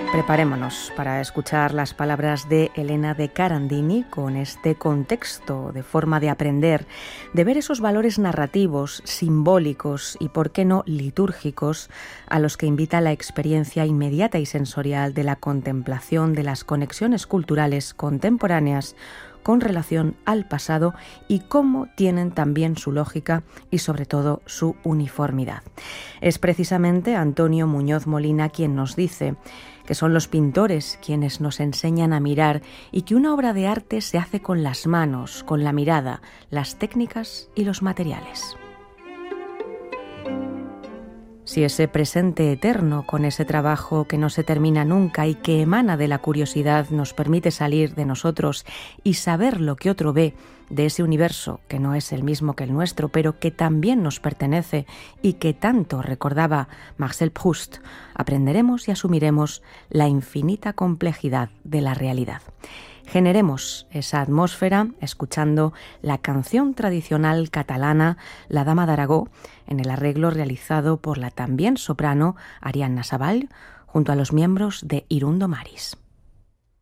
Preparémonos para escuchar las palabras de Elena de Carandini con este contexto de forma de aprender, de ver esos valores narrativos, simbólicos y, por qué no, litúrgicos a los que invita la experiencia inmediata y sensorial de la contemplación de las conexiones culturales contemporáneas con relación al pasado y cómo tienen también su lógica y sobre todo su uniformidad. Es precisamente Antonio Muñoz Molina quien nos dice que son los pintores quienes nos enseñan a mirar y que una obra de arte se hace con las manos, con la mirada, las técnicas y los materiales. Si ese presente eterno, con ese trabajo que no se termina nunca y que emana de la curiosidad, nos permite salir de nosotros y saber lo que otro ve de ese universo que no es el mismo que el nuestro, pero que también nos pertenece y que tanto recordaba Marcel Proust, aprenderemos y asumiremos la infinita complejidad de la realidad. Generemos esa atmósfera escuchando la canción tradicional catalana La Dama d'Aragó, en el arreglo realizado por la también soprano Ariadna Savall, junto a los miembros de Irundo Maris.